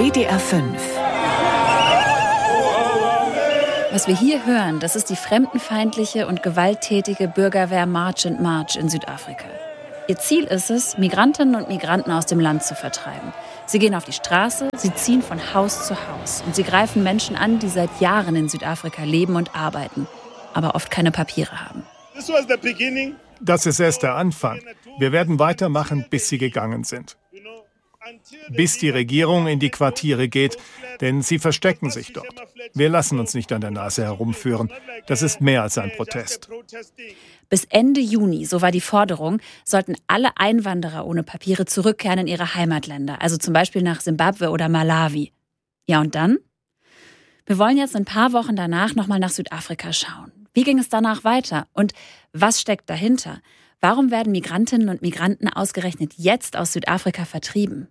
WDR 5. Was wir hier hören, das ist die fremdenfeindliche und gewalttätige Bürgerwehr March and March in Südafrika. Ihr Ziel ist es, Migrantinnen und Migranten aus dem Land zu vertreiben. Sie gehen auf die Straße, sie ziehen von Haus zu Haus und sie greifen Menschen an, die seit Jahren in Südafrika leben und arbeiten, aber oft keine Papiere haben. Das ist erst der Anfang. Wir werden weitermachen, bis sie gegangen sind. Bis die Regierung in die Quartiere geht, denn sie verstecken sich dort. Wir lassen uns nicht an der Nase herumführen. Das ist mehr als ein Protest. Bis Ende Juni, so war die Forderung, sollten alle Einwanderer ohne Papiere zurückkehren in ihre Heimatländer, also zum Beispiel nach Simbabwe oder Malawi. Ja, und dann? Wir wollen jetzt ein paar Wochen danach nochmal nach Südafrika schauen. Wie ging es danach weiter? Und was steckt dahinter? Warum werden Migrantinnen und Migranten ausgerechnet jetzt aus Südafrika vertrieben?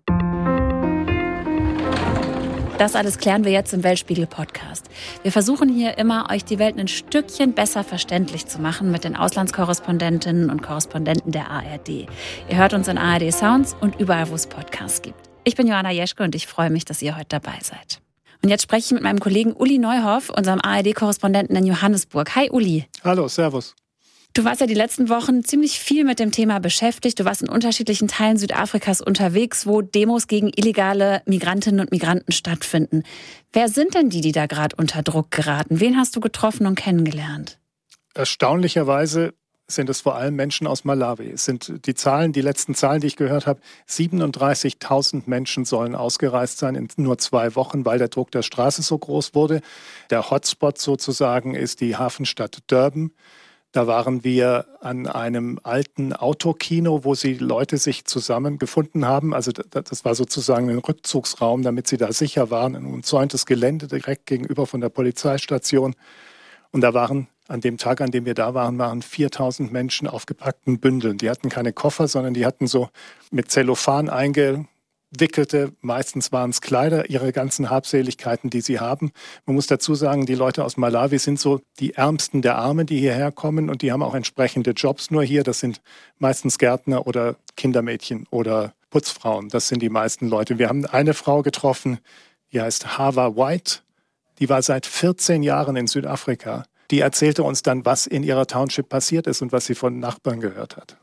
Das alles klären wir jetzt im Weltspiegel-Podcast. Wir versuchen hier immer, euch die Welt ein Stückchen besser verständlich zu machen mit den Auslandskorrespondentinnen und Korrespondenten der ARD. Ihr hört uns in ARD Sounds und überall, wo es Podcasts gibt. Ich bin Joanna Jeschke und ich freue mich, dass ihr heute dabei seid. Und jetzt spreche ich mit meinem Kollegen Uli Neuhoff, unserem ARD-Korrespondenten in Johannesburg. Hi Uli. Hallo, servus. Du warst ja die letzten Wochen ziemlich viel mit dem Thema beschäftigt. Du warst in unterschiedlichen Teilen Südafrikas unterwegs, wo Demos gegen illegale Migrantinnen und Migranten stattfinden. Wer sind denn die da gerade unter Druck geraten? Wen hast du getroffen und kennengelernt? Erstaunlicherweise sind es vor allem Menschen aus Malawi. Es sind die letzten Zahlen, die ich gehört habe, 37.000 Menschen sollen ausgereist sein in nur 2 Wochen, weil der Druck der Straße so groß wurde. Der Hotspot sozusagen ist die Hafenstadt Durban. Da waren wir an einem alten Autokino, wo die Leute sich zusammengefunden haben. Also das war sozusagen ein Rückzugsraum, damit sie da sicher waren. Ein umzäuntes Gelände direkt gegenüber von der Polizeistation. Und da waren an dem Tag, an dem wir da waren, 4.000 Menschen auf gepackten Bündeln. Die hatten keine Koffer, sondern die hatten so mit Zellophan eingewickelte, meistens waren es Kleider, ihre ganzen Habseligkeiten, die sie haben. Man muss dazu sagen, die Leute aus Malawi sind so die Ärmsten der Armen, die hierher kommen und die haben auch entsprechende Jobs nur hier. Das sind meistens Gärtner oder Kindermädchen oder Putzfrauen. Das sind die meisten Leute. Wir haben eine Frau getroffen, die heißt Hawa White. Die war seit 14 Jahren in Südafrika. Die erzählte uns dann, was in ihrer Township passiert ist und was sie von Nachbarn gehört hat.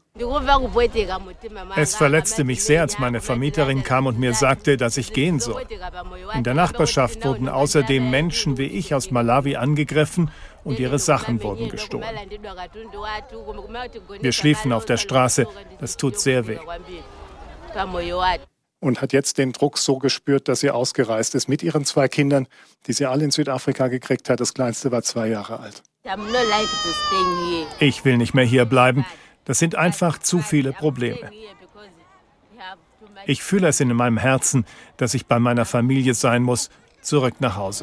Es verletzte mich sehr, als meine Vermieterin kam und mir sagte, dass ich gehen soll. In der Nachbarschaft wurden außerdem Menschen wie ich aus Malawi angegriffen und ihre Sachen wurden gestohlen. Wir schliefen auf der Straße. Das tut sehr weh. Und hat jetzt den Druck so gespürt, dass sie ausgereist ist mit ihren 2 Kindern, die sie alle in Südafrika gekriegt hat. Das Kleinste war 2 Jahre alt. Ich will nicht mehr hier bleiben. Das sind einfach zu viele Probleme. Ich fühle es in meinem Herzen, dass ich bei meiner Familie sein muss, zurück nach Hause.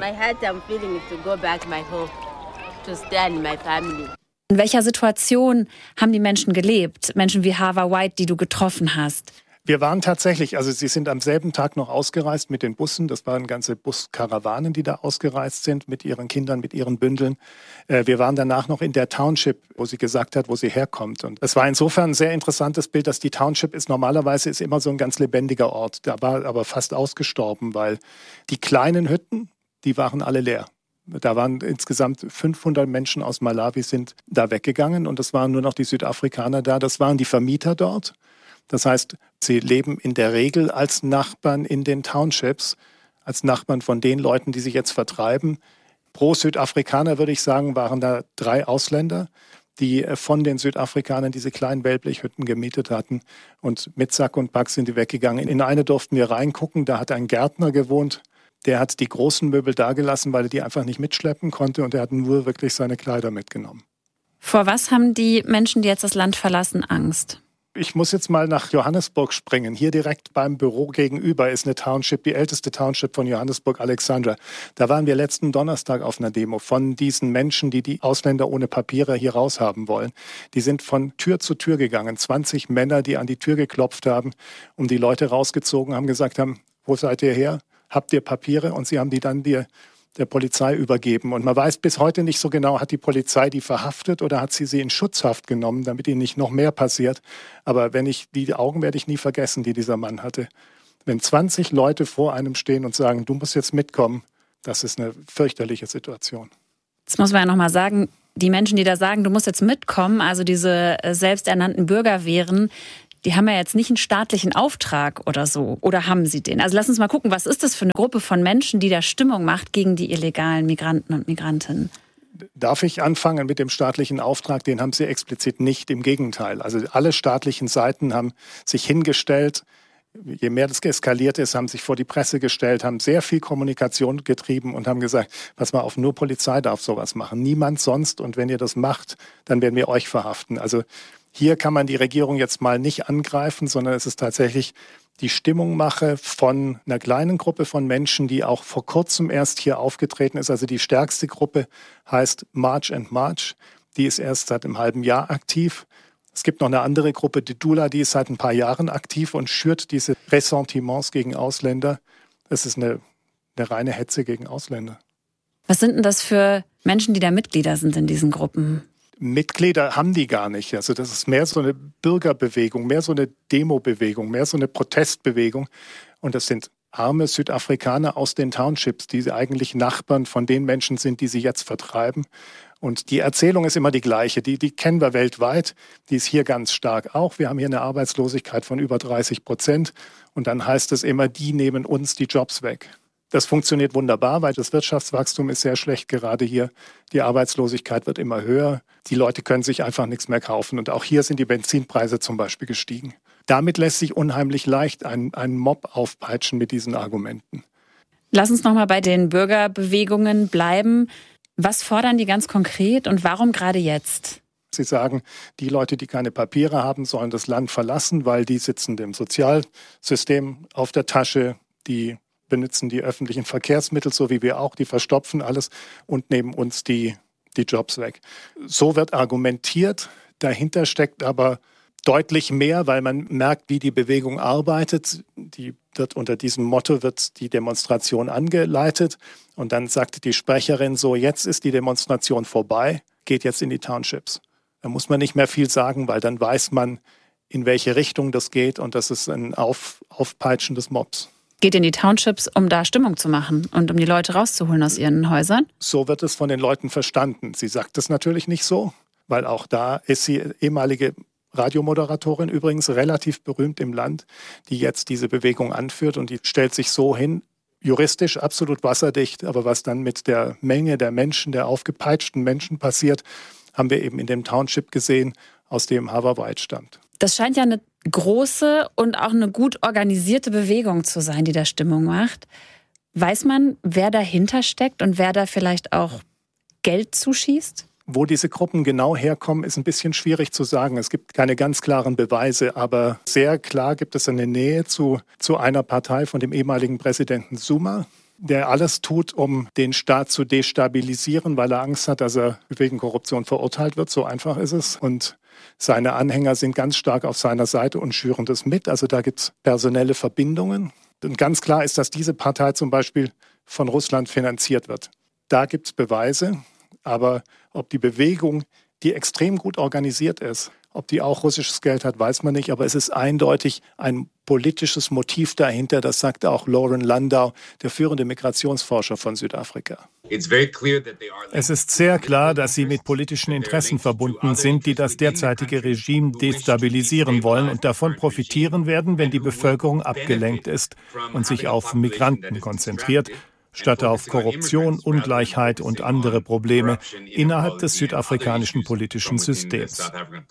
In welcher Situation haben die Menschen gelebt? Menschen wie Hawa White, die du getroffen hast? Wir waren tatsächlich, also sie sind am selben Tag noch ausgereist mit den Bussen. Das waren ganze Buskarawanen, die da ausgereist sind mit ihren Kindern, mit ihren Bündeln. Wir waren danach noch in der Township, wo sie gesagt hat, wo sie herkommt. Und es war insofern ein sehr interessantes Bild, dass die Township normalerweise immer so ein ganz lebendiger Ort. Der war aber fast ausgestorben, weil die kleinen Hütten, die waren alle leer. Da waren insgesamt 500 Menschen aus Malawi sind da weggegangen und es waren nur noch die Südafrikaner da. Das waren die Vermieter dort. Das heißt, sie leben in der Regel als Nachbarn in den Townships, als Nachbarn von den Leuten, die sich jetzt vertreiben. Pro Südafrikaner, würde ich sagen, waren da 3 Ausländer, die von den Südafrikanern diese kleinen Wellblechhütten gemietet hatten. Und mit Sack und Pack sind die weggegangen. In eine durften wir reingucken, da hat ein Gärtner gewohnt. Der hat die großen Möbel dagelassen, weil er die einfach nicht mitschleppen konnte. Und er hat nur wirklich seine Kleider mitgenommen. Vor was haben die Menschen, die jetzt das Land verlassen, Angst? Ich muss jetzt mal nach Johannesburg springen. Hier direkt beim Büro gegenüber ist eine Township, die älteste Township von Johannesburg, Alexandra. Da waren wir letzten Donnerstag auf einer Demo von diesen Menschen, die die Ausländer ohne Papiere hier raushaben wollen. Die sind von Tür zu Tür gegangen. 20 Männer, die an die Tür geklopft haben, um die Leute rausgezogen haben, gesagt haben, wo seid ihr her? Habt ihr Papiere? Und sie haben die dann der Polizei übergeben. Und man weiß bis heute nicht so genau, hat die Polizei die verhaftet oder hat sie in Schutzhaft genommen, damit ihnen nicht noch mehr passiert. Aber die Augen werde ich nie vergessen, die dieser Mann hatte. Wenn 20 Leute vor einem stehen und sagen, du musst jetzt mitkommen, das ist eine fürchterliche Situation. Das muss man ja nochmal sagen, die Menschen, die da sagen, du musst jetzt mitkommen, also diese selbsternannten Bürgerwehren, die haben ja jetzt nicht einen staatlichen Auftrag oder so. Oder haben sie den? Also lass uns mal gucken, was ist das für eine Gruppe von Menschen, die da Stimmung macht gegen die illegalen Migranten und Migrantinnen? Darf ich anfangen mit dem staatlichen Auftrag? Den haben sie explizit nicht, im Gegenteil. Also alle staatlichen Seiten haben sich hingestellt. Je mehr das eskaliert ist, haben sich vor die Presse gestellt, haben sehr viel Kommunikation getrieben und haben gesagt, pass mal auf, nur Polizei darf sowas machen, niemand sonst. Und wenn ihr das macht, dann werden wir euch verhaften. Also hier kann man die Regierung jetzt mal nicht angreifen, sondern es ist tatsächlich die Stimmungmache von einer kleinen Gruppe von Menschen, die auch vor kurzem erst hier aufgetreten ist. Also die stärkste Gruppe heißt March and March. Die ist erst seit einem halben Jahr aktiv. Es gibt noch eine andere Gruppe, die Dula, die ist seit ein paar Jahren aktiv und schürt diese Ressentiments gegen Ausländer. Es ist eine reine Hetze gegen Ausländer. Was sind denn das für Menschen, die da Mitglieder sind in diesen Gruppen? Mitglieder haben die gar nicht. Also das ist mehr so eine Bürgerbewegung, mehr so eine Demobewegung, mehr so eine Protestbewegung. Und das sind arme Südafrikaner aus den Townships, die eigentlich Nachbarn von den Menschen sind, die sie jetzt vertreiben. Und die Erzählung ist immer die gleiche. Die kennen wir weltweit. Die ist hier ganz stark auch. Wir haben hier eine Arbeitslosigkeit von über 30%. Und dann heißt es immer, die nehmen uns die Jobs weg. Das funktioniert wunderbar, weil das Wirtschaftswachstum ist sehr schlecht gerade hier. Die Arbeitslosigkeit wird immer höher. Die Leute können sich einfach nichts mehr kaufen. Und auch hier sind die Benzinpreise zum Beispiel gestiegen. Damit lässt sich unheimlich leicht einen Mob aufpeitschen mit diesen Argumenten. Lass uns nochmal bei den Bürgerbewegungen bleiben. Was fordern die ganz konkret und warum gerade jetzt? Sie sagen, die Leute, die keine Papiere haben, sollen das Land verlassen, weil die sitzen dem Sozialsystem auf der Tasche, die benutzen die öffentlichen Verkehrsmittel, so wie wir auch, die verstopfen alles und nehmen uns die Jobs weg. So wird argumentiert, dahinter steckt aber deutlich mehr, weil man merkt, wie die Bewegung arbeitet. Unter diesem Motto wird die Demonstration angeleitet und dann sagt die Sprecherin so, jetzt ist die Demonstration vorbei, geht jetzt in die Townships. Da muss man nicht mehr viel sagen, weil dann weiß man, in welche Richtung das geht und das ist ein Aufpeitschen des Mobs. Geht in die Townships, um da Stimmung zu machen und um die Leute rauszuholen aus ihren Häusern? So wird es von den Leuten verstanden. Sie sagt es natürlich nicht so, weil auch da ist sie ehemalige Radiomoderatorin, übrigens relativ berühmt im Land, die jetzt diese Bewegung anführt und die stellt sich so hin, juristisch absolut wasserdicht, aber was dann mit der Menge der Menschen, der aufgepeitschten Menschen passiert, haben wir eben in dem Township gesehen, aus dem Harvard White stammt. Das scheint ja eine große und auch eine gut organisierte Bewegung zu sein, die da Stimmung macht. Weiß man, wer dahinter steckt und wer da vielleicht auch Geld zuschießt? Wo diese Gruppen genau herkommen, ist ein bisschen schwierig zu sagen. Es gibt keine ganz klaren Beweise, aber sehr klar gibt es eine Nähe zu einer Partei von dem ehemaligen Präsidenten Zuma, der alles tut, um den Staat zu destabilisieren, weil er Angst hat, dass er wegen Korruption verurteilt wird. So einfach ist es. Und seine Anhänger sind ganz stark auf seiner Seite und schüren das mit. Also da gibt es personelle Verbindungen. Und ganz klar ist, dass diese Partei zum Beispiel von Russland finanziert wird. Da gibt es Beweise. Aber ob die Bewegung, die extrem gut organisiert ist, ob die auch russisches Geld hat, weiß man nicht. Aber es ist eindeutig ein politisches Motiv dahinter. Das sagt auch Lauren Landau, der führende Migrationsforscher von Südafrika. Es ist sehr klar, dass sie mit politischen Interessen verbunden sind, die das derzeitige Regime destabilisieren wollen und davon profitieren werden, wenn die Bevölkerung abgelenkt ist und sich auf Migranten konzentriert, statt auf Korruption, Ungleichheit und andere Probleme innerhalb des südafrikanischen politischen Systems.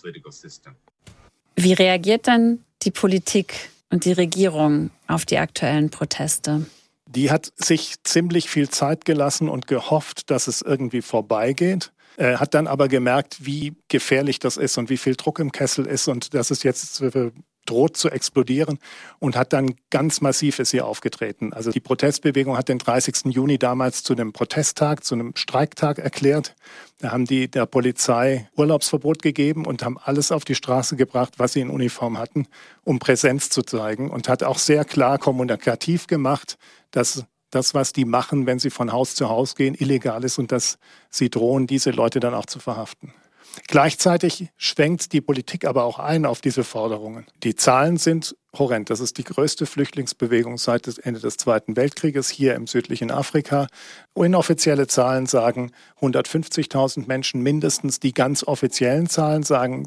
Wie reagiert dann die Politik und die Regierung auf die aktuellen Proteste? Die hat sich ziemlich viel Zeit gelassen und gehofft, dass es irgendwie vorbeigeht. Hat dann aber gemerkt, wie gefährlich das ist und wie viel Druck im Kessel ist und dass es jetzt droht zu explodieren und hat dann ganz massiv ist hier aufgetreten. Also die Protestbewegung hat den 30. Juni damals zu einem Protesttag, zu einem Streiktag erklärt. Da haben die der Polizei Urlaubsverbot gegeben und haben alles auf die Straße gebracht, was sie in Uniform hatten, um Präsenz zu zeigen und hat auch sehr klar kommunikativ gemacht, dass das, was die machen, wenn sie von Haus zu Haus gehen, illegal ist und dass sie drohen, diese Leute dann auch zu verhaften. Gleichzeitig schwenkt die Politik aber auch ein auf diese Forderungen. Die Zahlen sind horrend. Das ist die größte Flüchtlingsbewegung seit dem Ende des Zweiten Weltkrieges hier im südlichen Afrika. Inoffizielle Zahlen sagen 150.000 Menschen mindestens. Die ganz offiziellen Zahlen sagen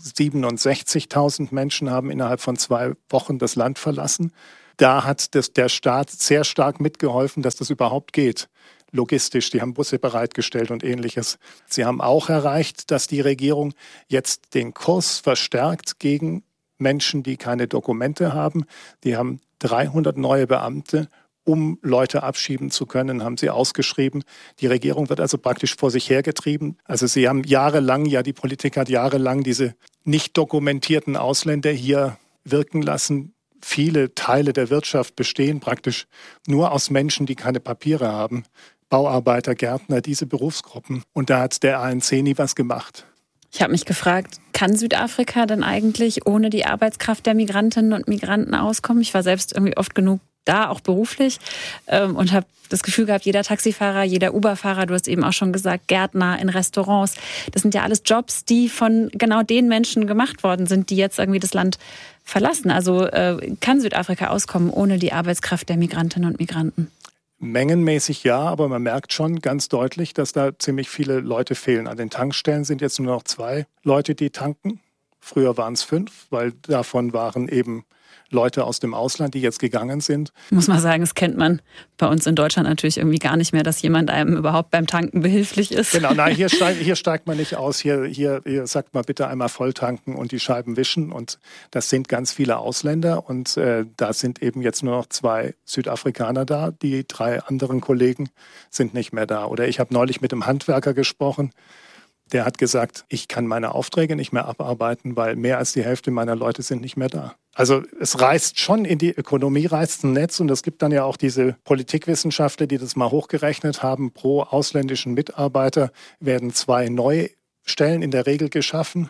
67.000 Menschen haben innerhalb von 2 Wochen das Land verlassen. Da hat der Staat sehr stark mitgeholfen, dass das überhaupt geht. Logistisch, die haben Busse bereitgestellt und Ähnliches. Sie haben auch erreicht, dass die Regierung jetzt den Kurs verstärkt gegen Menschen, die keine Dokumente haben. Die haben 300 neue Beamte, um Leute abschieben zu können, haben sie ausgeschrieben. Die Regierung wird also praktisch vor sich hergetrieben. Also sie haben die Politik hat jahrelang diese nicht dokumentierten Ausländer hier wirken lassen. Viele Teile der Wirtschaft bestehen praktisch nur aus Menschen, die keine Papiere haben. Bauarbeiter, Gärtner, diese Berufsgruppen. Und da hat der ANC nie was gemacht. Ich habe mich gefragt, kann Südafrika denn eigentlich ohne die Arbeitskraft der Migrantinnen und Migranten auskommen? Ich war selbst irgendwie oft genug da, auch beruflich, und habe das Gefühl gehabt, jeder Taxifahrer, jeder Uber-Fahrer, du hast eben auch schon gesagt, Gärtner in Restaurants, das sind ja alles Jobs, die von genau den Menschen gemacht worden sind, die jetzt irgendwie das Land verlassen. Also kann Südafrika auskommen ohne die Arbeitskraft der Migrantinnen und Migranten? Mengenmäßig ja, aber man merkt schon ganz deutlich, dass da ziemlich viele Leute fehlen. An den Tankstellen sind jetzt nur noch 2 Leute, die tanken. Früher waren es 5, weil davon waren eben Leute aus dem Ausland, die jetzt gegangen sind. Muss man sagen, das kennt man bei uns in Deutschland natürlich irgendwie gar nicht mehr, dass jemand einem überhaupt beim Tanken behilflich ist. Genau, nein, hier steigt man nicht aus. Hier sagt man bitte einmal voll tanken und die Scheiben wischen. Und das sind ganz viele Ausländer. Und da sind eben jetzt nur noch 2 Südafrikaner da. Die 3 anderen Kollegen sind nicht mehr da. Oder ich habe neulich mit einem Handwerker gesprochen. Der hat gesagt, ich kann meine Aufträge nicht mehr abarbeiten, weil mehr als die Hälfte meiner Leute sind nicht mehr da. Also es reißt schon in die Ökonomie, reißt ein Netz. Und es gibt dann ja auch diese Politikwissenschaftler, die das mal hochgerechnet haben. Pro ausländischen Mitarbeiter werden 2 neue Stellen in der Regel geschaffen.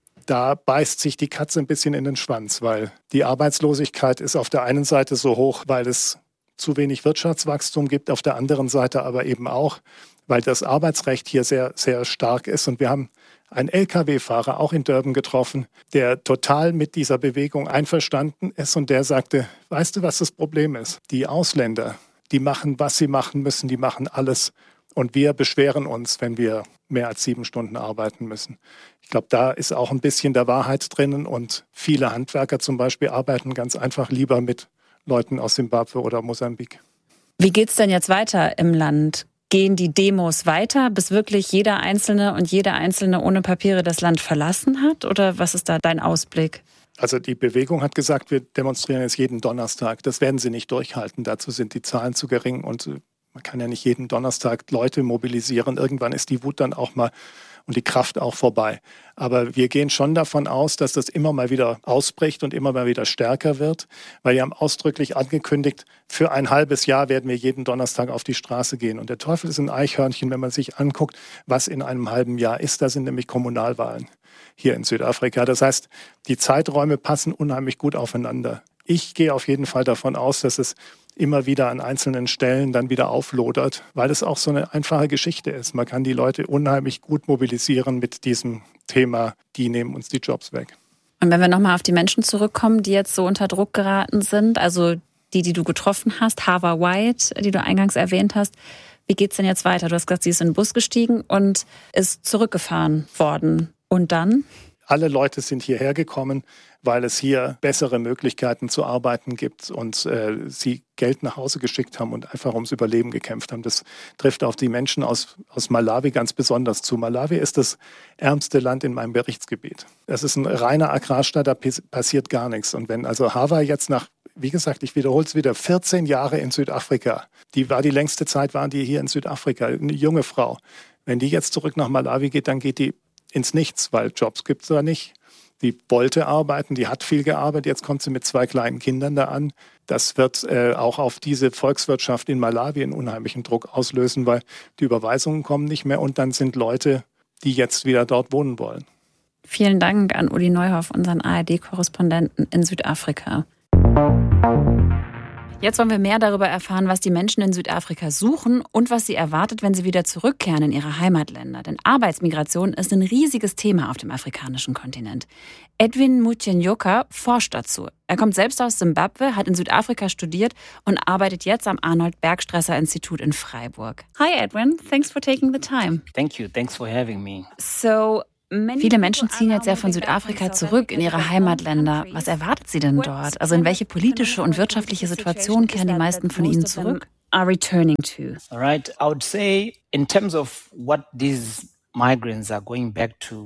Da beißt sich die Katze ein bisschen in den Schwanz, weil die Arbeitslosigkeit ist auf der einen Seite so hoch, weil es zu wenig Wirtschaftswachstum gibt, auf der anderen Seite aber eben auch, weil das Arbeitsrecht hier sehr, sehr stark ist. Und wir haben einen Lkw-Fahrer auch in Durban getroffen, der total mit dieser Bewegung einverstanden ist und der sagte, weißt du, was das Problem ist? Die Ausländer, die machen, was sie machen müssen, die machen alles. Und wir beschweren uns, wenn wir mehr als 7 Stunden arbeiten müssen. Ich glaube, da ist auch ein bisschen der Wahrheit drinnen. Und viele Handwerker zum Beispiel arbeiten ganz einfach lieber mit Leuten aus Simbabwe oder Mosambik. Wie geht's denn jetzt weiter im Land? Gehen die Demos weiter, bis wirklich jeder Einzelne und jede Einzelne ohne Papiere das Land verlassen hat? Oder was ist da dein Ausblick? Also die Bewegung hat gesagt, wir demonstrieren jetzt jeden Donnerstag. Das werden sie nicht durchhalten. Dazu sind die Zahlen zu gering und man kann ja nicht jeden Donnerstag Leute mobilisieren. Irgendwann ist die Wut dann auch mal und die Kraft auch vorbei. Aber wir gehen schon davon aus, dass das immer mal wieder ausbricht und immer mal wieder stärker wird, weil wir haben ausdrücklich angekündigt, für ein halbes Jahr werden wir jeden Donnerstag auf die Straße gehen. Und der Teufel ist ein Eichhörnchen, wenn man sich anguckt, was in einem halben Jahr ist. Da sind nämlich Kommunalwahlen hier in Südafrika. Das heißt, die Zeiträume passen unheimlich gut aufeinander. Ich gehe auf jeden Fall davon aus, dass es immer wieder an einzelnen Stellen dann wieder auflodert, weil es auch so eine einfache Geschichte ist. Man kann die Leute unheimlich gut mobilisieren mit diesem Thema, die nehmen uns die Jobs weg. Und wenn wir nochmal auf die Menschen zurückkommen, die jetzt so unter Druck geraten sind, also die du getroffen hast, Hava White, die du eingangs erwähnt hast, wie geht's denn jetzt weiter? Du hast gesagt, sie ist in den Bus gestiegen und ist zurückgefahren worden. Und dann? Alle Leute sind hierher gekommen, weil es hier bessere Möglichkeiten zu arbeiten gibt und sie Geld nach Hause geschickt haben und einfach ums Überleben gekämpft haben. Das trifft auf die Menschen aus Malawi ganz besonders zu. Malawi ist das ärmste Land in meinem Berichtsgebiet. Das ist ein reiner Agrarstaat, da passiert gar nichts. Und wenn also Hava jetzt wie gesagt, ich wiederhole es wieder, 14 Jahre in Südafrika, die längste Zeit waren die hier in Südafrika, eine junge Frau. Wenn die jetzt zurück nach Malawi geht, dann geht die ins Nichts, weil Jobs gibt es da nicht. Die wollte arbeiten, die hat viel gearbeitet, jetzt kommt sie mit 2 kleinen Kindern da an. Das wird auch auf diese Volkswirtschaft in Malawi einen unheimlichen Druck auslösen, weil die Überweisungen kommen nicht mehr und dann sind Leute, die jetzt wieder dort wohnen wollen. Vielen Dank an Uli Neuhoff, unseren ARD-Korrespondenten in Südafrika. Jetzt wollen wir mehr darüber erfahren, was die Menschen in Südafrika suchen und was sie erwartet, wenn sie wieder zurückkehren in ihre Heimatländer. Denn Arbeitsmigration ist ein riesiges Thema auf dem afrikanischen Kontinent. Edwin Mutyenjoka forscht dazu. Er kommt selbst aus Simbabwe, hat in Südafrika studiert und arbeitet jetzt am Arnold-Bergstresser-Institut in Freiburg. Hi Edwin, thanks for taking the time. Thank you, thanks for having me. Viele Menschen ziehen jetzt ja von Südafrika zurück in ihre Heimatländer. Was erwartet sie denn dort? Also in welche politische und wirtschaftliche Situation kehren die meisten von ihnen zurück? Are returning to. All right, I would say in terms of what these migrants are going back to.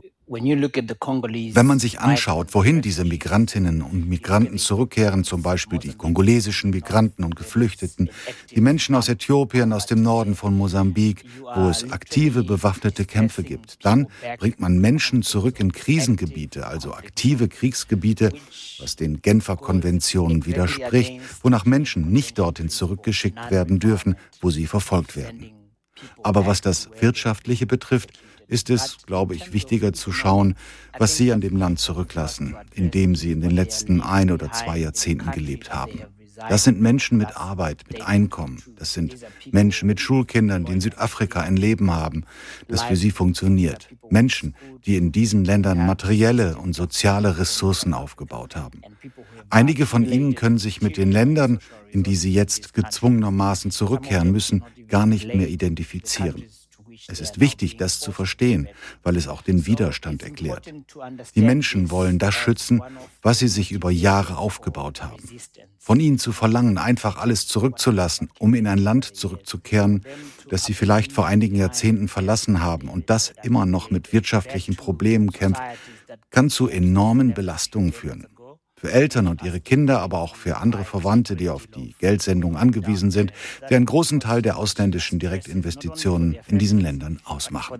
Wenn man sich anschaut, wohin diese Migrantinnen und Migranten zurückkehren, zum Beispiel die kongolesischen Migranten und Geflüchteten, die Menschen aus Äthiopien, aus dem Norden von Mosambik, wo es aktive bewaffnete Kämpfe gibt, dann bringt man Menschen zurück in Krisengebiete, also aktive Kriegsgebiete, was den Genfer Konventionen widerspricht, wonach Menschen nicht dorthin zurückgeschickt werden dürfen, wo sie verfolgt werden. Aber was das Wirtschaftliche betrifft, ist es, glaube ich, wichtiger zu schauen, was sie an dem Land zurücklassen, in dem sie in den letzten 1 oder 2 Jahrzehnten gelebt haben. Das sind Menschen mit Arbeit, mit Einkommen. Das sind Menschen mit Schulkindern, die in Südafrika ein Leben haben, das für sie funktioniert. Menschen, die in diesen Ländern materielle und soziale Ressourcen aufgebaut haben. Einige von ihnen können sich mit den Ländern, in die sie jetzt gezwungenermaßen zurückkehren müssen, gar nicht mehr identifizieren. Es ist wichtig, das zu verstehen, weil es auch den Widerstand erklärt. Die Menschen wollen das schützen, was sie sich über Jahre aufgebaut haben. Von ihnen zu verlangen, einfach alles zurückzulassen, um in ein Land zurückzukehren, das sie vielleicht vor einigen Jahrzehnten verlassen haben und das immer noch mit wirtschaftlichen Problemen kämpft, kann zu enormen Belastungen führen. Für Eltern und ihre Kinder, aber auch für andere Verwandte, die auf die Geldsendung angewiesen sind, die einen großen Teil der ausländischen Direktinvestitionen in diesen Ländern ausmachen.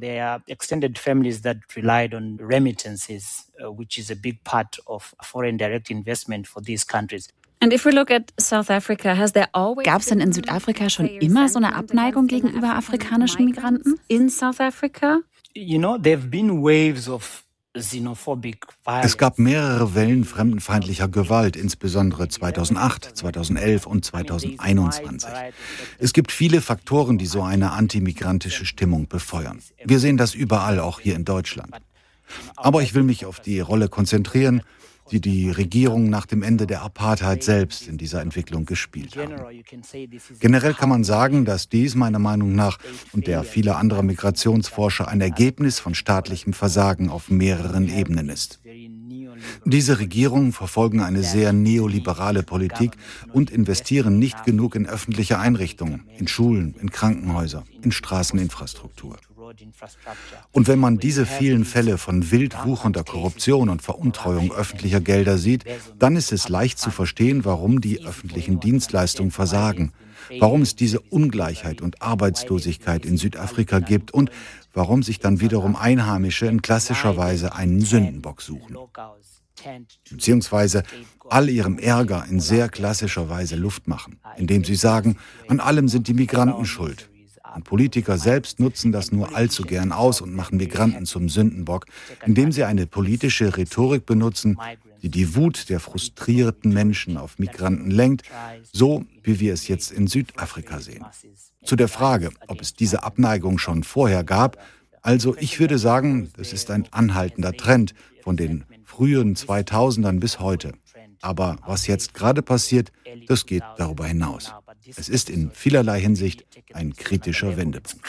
Gab es denn in Südafrika schon immer so eine Abneigung gegenüber afrikanischen Migranten? In South Africa? There have been waves of. Es gab mehrere Wellen fremdenfeindlicher Gewalt, insbesondere 2008, 2011 und 2021. Es gibt viele Faktoren, die so eine antimigrantische Stimmung befeuern. Wir sehen das überall, auch hier in Deutschland. Aber ich will mich auf die Rolle konzentrieren, die die Regierung nach dem Ende der Apartheid selbst in dieser Entwicklung gespielt haben. Generell kann man sagen, dass dies meiner Meinung nach und der vieler anderer Migrationsforscher ein Ergebnis von staatlichem Versagen auf mehreren Ebenen ist. Diese Regierungen verfolgen eine sehr neoliberale Politik und investieren nicht genug in öffentliche Einrichtungen, in Schulen, in Krankenhäuser, in Straßeninfrastruktur. Und wenn man diese vielen Fälle von wild wuchernder Korruption und Veruntreuung öffentlicher Gelder sieht, dann ist es leicht zu verstehen, warum die öffentlichen Dienstleistungen versagen, warum es diese Ungleichheit und Arbeitslosigkeit in Südafrika gibt und warum sich dann wiederum Einheimische in klassischer Weise einen Sündenbock suchen. Beziehungsweise all ihrem Ärger in sehr klassischer Weise Luft machen, indem sie sagen, an allem sind die Migranten schuld. Und Politiker selbst nutzen das nur allzu gern aus und machen Migranten zum Sündenbock, indem sie eine politische Rhetorik benutzen, die die Wut der frustrierten Menschen auf Migranten lenkt, so wie wir es jetzt in Südafrika sehen. Zu der Frage, ob es diese Abneigung schon vorher gab, also ich würde sagen, das ist ein anhaltender Trend von den frühen 2000ern bis heute. Aber was jetzt gerade passiert, das geht darüber hinaus. Es ist in vielerlei Hinsicht ein kritischer Wendepunkt.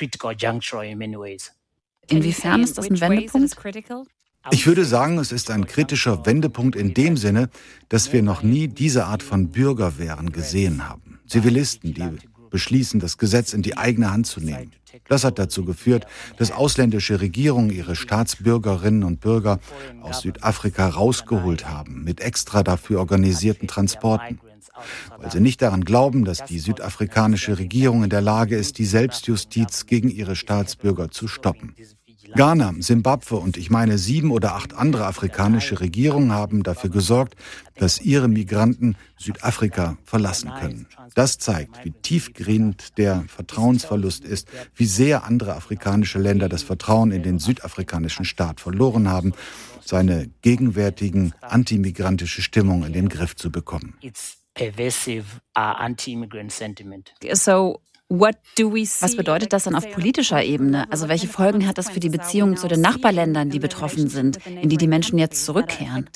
Inwiefern ist das ein Wendepunkt? Ich würde sagen, es ist ein kritischer Wendepunkt in dem Sinne, dass wir noch nie diese Art von Bürgerwehren gesehen haben. Zivilisten, die beschließen, das Gesetz in die eigene Hand zu nehmen. Das hat dazu geführt, dass ausländische Regierungen ihre Staatsbürgerinnen und Bürger aus Südafrika rausgeholt haben, mit extra dafür organisierten Transporten. Weil sie nicht daran glauben, dass die südafrikanische Regierung in der Lage ist, die Selbstjustiz gegen ihre Staatsbürger zu stoppen. Ghana, Simbabwe und ich meine 7 oder 8 andere afrikanische Regierungen haben dafür gesorgt, dass ihre Migranten Südafrika verlassen können. Das zeigt, wie tiefgehend der Vertrauensverlust ist, wie sehr andere afrikanische Länder das Vertrauen in den südafrikanischen Staat verloren haben, seine gegenwärtigen antimigrantische Stimmung in den Griff zu bekommen. pervasive anti-immigrant sentiment. So was bedeutet das dann auf politischer Ebene? Also welche Folgen hat das für die Beziehungen zu den Nachbarländern, die betroffen sind, in die Menschen jetzt zurückkehren?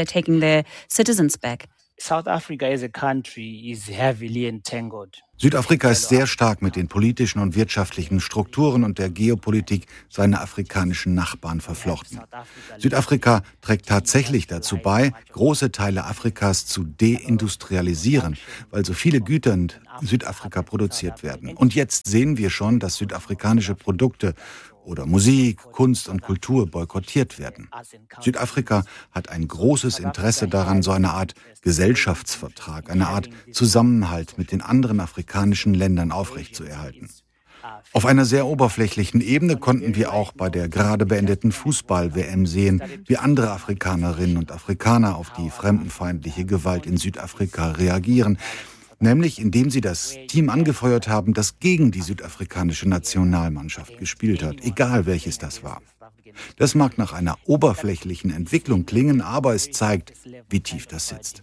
South Africa as a country is heavily entangled. Südafrika ist sehr stark mit den politischen und wirtschaftlichen Strukturen und der Geopolitik seiner afrikanischen Nachbarn verflochten. Südafrika trägt tatsächlich dazu bei, große Teile Afrikas zu deindustrialisieren, weil so viele Güter in Südafrika produziert werden. Und jetzt sehen wir schon, dass südafrikanische Produkte oder Musik, Kunst und Kultur boykottiert werden. Südafrika hat ein großes Interesse daran, so eine Art Gesellschaftsvertrag, eine Art Zusammenhalt mit den anderen afrikanischen Ländern aufrechtzuerhalten. Auf einer sehr oberflächlichen Ebene konnten wir auch bei der gerade beendeten Fußball-WM sehen, wie andere Afrikanerinnen und Afrikaner auf die fremdenfeindliche Gewalt in Südafrika reagieren. Nämlich indem sie das Team angefeuert haben, das gegen die südafrikanische Nationalmannschaft gespielt hat, egal welches das war. Das mag nach einer oberflächlichen Entwicklung klingen, aber es zeigt, wie tief das sitzt.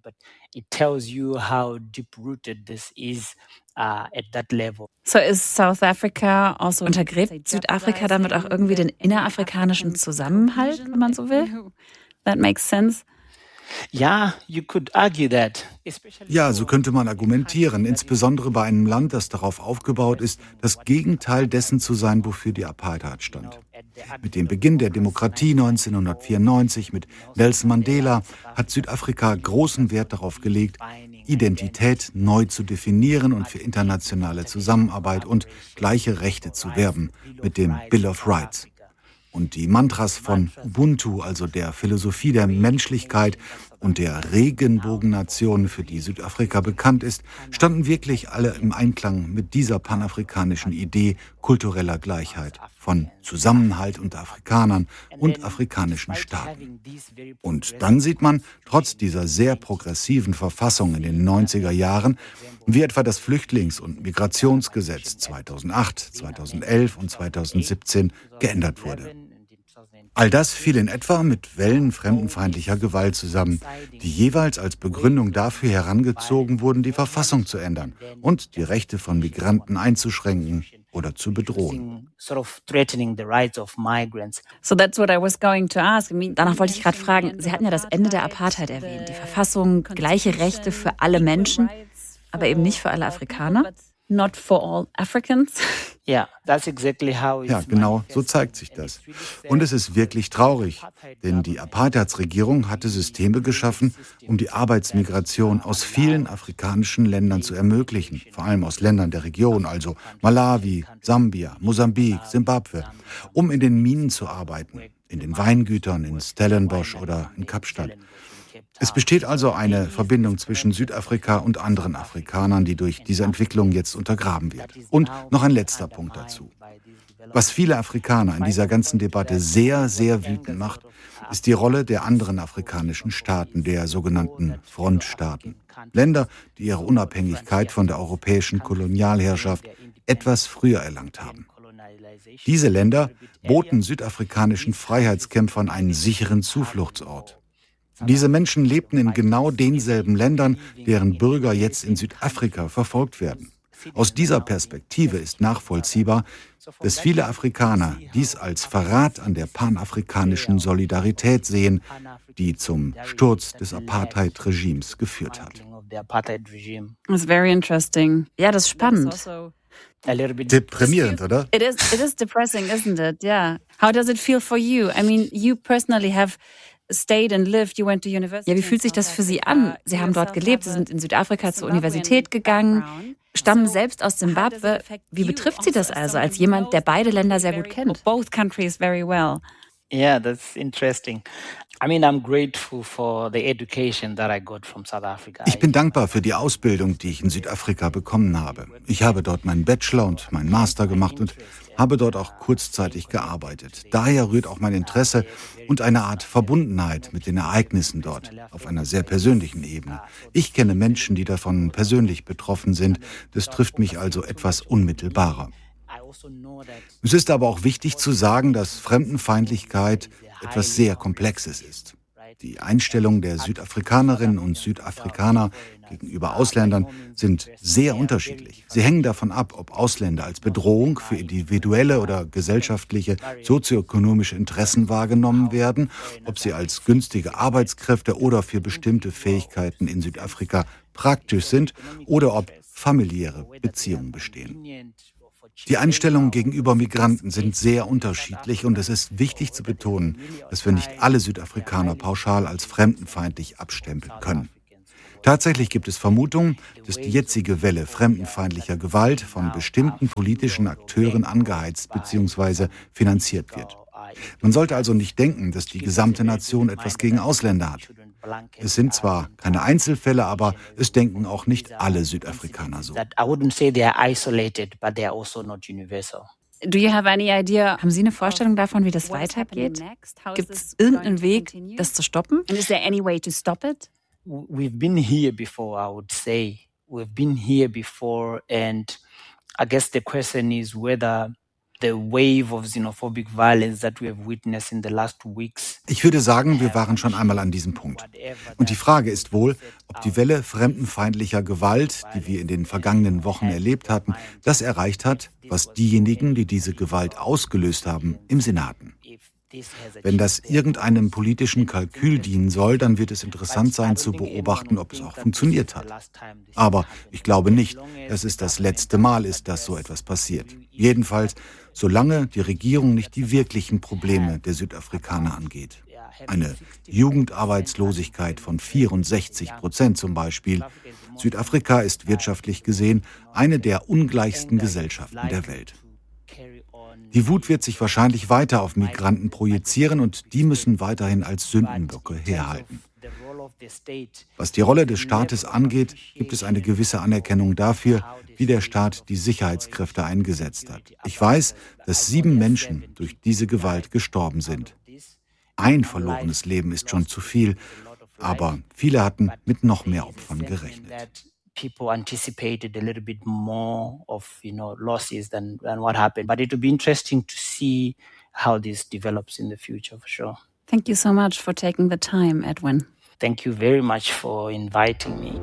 So ist South Africa also untergräbt Südafrika damit auch irgendwie den innerafrikanischen Zusammenhalt, wenn man so will? That makes sense. Ja, so könnte man argumentieren, insbesondere bei einem Land, das darauf aufgebaut ist, das Gegenteil dessen zu sein, wofür die Apartheid stand. Mit dem Beginn der Demokratie 1994 mit Nelson Mandela hat Südafrika großen Wert darauf gelegt, Identität neu zu definieren und für internationale Zusammenarbeit und gleiche Rechte zu werben, mit dem Bill of Rights. Und die Mantras von Ubuntu, also der Philosophie der Menschlichkeit und der Regenbogennation, für die Südafrika bekannt ist, standen wirklich alle im Einklang mit dieser panafrikanischen Idee kultureller Gleichheit, von Zusammenhalt unter Afrikanern und afrikanischen Staaten. Und dann sieht man, trotz dieser sehr progressiven Verfassung in den 90er Jahren, wie etwa das Flüchtlings- und Migrationsgesetz 2008, 2011 und 2017 geändert wurde. All das fiel in etwa mit Wellen fremdenfeindlicher Gewalt zusammen, die jeweils als Begründung dafür herangezogen wurden, die Verfassung zu ändern und die Rechte von Migranten einzuschränken oder zu bedrohen. So that's what I was going to ask. Danach wollte ich gerade fragen, Sie hatten ja das Ende der Apartheid erwähnt, die Verfassung, gleiche Rechte für alle Menschen, aber eben nicht für alle Afrikaner. Not for all Africans. Ja, genau, so zeigt sich das. Und es ist wirklich traurig, denn die Apartheidsregierung hatte Systeme geschaffen, um die Arbeitsmigration aus vielen afrikanischen Ländern zu ermöglichen, vor allem aus Ländern der Region, also Malawi, Sambia, Mosambik, Simbabwe, um in den Minen zu arbeiten, in den Weingütern in Stellenbosch oder in Kapstadt. Es besteht also eine Verbindung zwischen Südafrika und anderen Afrikanern, die durch diese Entwicklung jetzt untergraben wird. Und noch ein letzter Punkt dazu. Was viele Afrikaner in dieser ganzen Debatte sehr, sehr wütend macht, ist die Rolle der anderen afrikanischen Staaten, der sogenannten Frontstaaten. Länder, die ihre Unabhängigkeit von der europäischen Kolonialherrschaft etwas früher erlangt haben. Diese Länder boten südafrikanischen Freiheitskämpfern einen sicheren Zufluchtsort. Diese Menschen lebten in genau denselben Ländern, deren Bürger jetzt in Südafrika verfolgt werden. Aus dieser Perspektive ist nachvollziehbar, dass viele Afrikaner dies als Verrat an der panafrikanischen Solidarität sehen, die zum Sturz des Apartheid-Regimes geführt hat. That's very interesting. Ja, das ist spannend. Deprimierend, oder? It is depressing, isn't it? Yeah. How does it feel for you? I mean, you personally have stayed and lived, you went to university. Ja, wie fühlt sich das für Sie an? Sie haben dort gelebt, Sie sind in Südafrika zur Universität gegangen, stammen selbst aus Simbabwe. Wie betrifft Sie das also als jemand, der beide Länder sehr gut kennt? Both countries very well. Yeah, that's interesting. I'm grateful for the education that I got from South Africa. Ich bin dankbar für die Ausbildung, die ich in Südafrika bekommen habe. Ich habe dort meinen Bachelor und meinen Master gemacht und habe dort auch kurzzeitig gearbeitet. Daher rührt auch mein Interesse und eine Art Verbundenheit mit den Ereignissen dort, auf einer sehr persönlichen Ebene. Ich kenne Menschen, die davon persönlich betroffen sind. Das trifft mich also etwas unmittelbarer. Es ist aber auch wichtig zu sagen, dass Fremdenfeindlichkeit etwas sehr Komplexes ist. Die Einstellung der Südafrikanerinnen und Südafrikaner gegenüber Ausländern sind sehr unterschiedlich. Sie hängen davon ab, ob Ausländer als Bedrohung für individuelle oder gesellschaftliche, sozioökonomische Interessen wahrgenommen werden, ob sie als günstige Arbeitskräfte oder für bestimmte Fähigkeiten in Südafrika praktisch sind oder ob familiäre Beziehungen bestehen. Die Einstellungen gegenüber Migranten sind sehr unterschiedlich und es ist wichtig zu betonen, dass wir nicht alle Südafrikaner pauschal als fremdenfeindlich abstempeln können. Tatsächlich gibt es Vermutungen, dass die jetzige Welle fremdenfeindlicher Gewalt von bestimmten politischen Akteuren angeheizt bzw. finanziert wird. Man sollte also nicht denken, dass die gesamte Nation etwas gegen Ausländer hat. Es sind zwar keine Einzelfälle, aber es denken auch nicht alle Südafrikaner so. Do you have any idea? Haben Sie eine Vorstellung davon, wie das weitergeht? Gibt es irgendeinen Weg, das zu stoppen? And is there any way to stop it? We've been here before, I would say. We've been here before, and I guess the question is whether the wave of xenophobic violence that we have witnessed in the last weeks. Ich würde sagen, wir waren schon einmal an diesem Punkt. Und die Frage ist wohl, ob die Welle fremdenfeindlicher Gewalt, die wir in den vergangenen Wochen erlebt hatten, das erreicht hat, was diejenigen, die diese Gewalt ausgelöst haben, im Sinn hatten. Wenn das irgendeinem politischen Kalkül dienen soll, dann wird es interessant sein zu beobachten, ob es auch funktioniert hat. Aber ich glaube nicht, dass es das letzte Mal ist, dass so etwas passiert. Jedenfalls, solange die Regierung nicht die wirklichen Probleme der Südafrikaner angeht. Eine Jugendarbeitslosigkeit von 64% zum Beispiel. Südafrika ist wirtschaftlich gesehen eine der ungleichsten Gesellschaften der Welt. Die Wut wird sich wahrscheinlich weiter auf Migranten projizieren und die müssen weiterhin als Sündenböcke herhalten. Was die Rolle des Staates angeht, gibt es eine gewisse Anerkennung dafür, wie der Staat die Sicherheitskräfte eingesetzt hat. Ich weiß, dass 7 Menschen durch diese Gewalt gestorben sind. Ein verlorenes Leben ist schon zu viel, aber viele hatten mit noch mehr Opfern gerechnet. People anticipated a little bit more of, losses than what happened. But it will be interesting to see how this develops in the future, for sure. Thank you so much for taking the time, Edwin. Thank you very much for inviting me.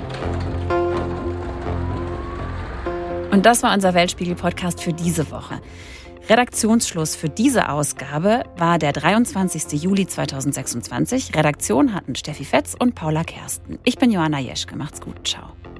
Und das war unser Weltspiegel-Podcast für diese Woche. Redaktionsschluss für diese Ausgabe war der 23. Juli 2026. Redaktion hatten Steffi Fetz und Paula Kersten. Ich bin Joanna Jeschke. Macht's gut. Ciao.